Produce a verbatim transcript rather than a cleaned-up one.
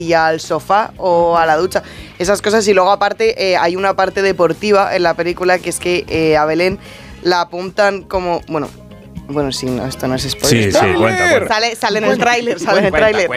y al sofá o a la ducha, esas cosas. Y luego aparte eh, hay una parte deportiva en la película, que es que eh, a Belén la apuntan como, bueno, bueno sí, no, esto no es spoiler. Sí, sí, cuenta, cuenta. Sale, sale en el tráiler, sale en el tráiler.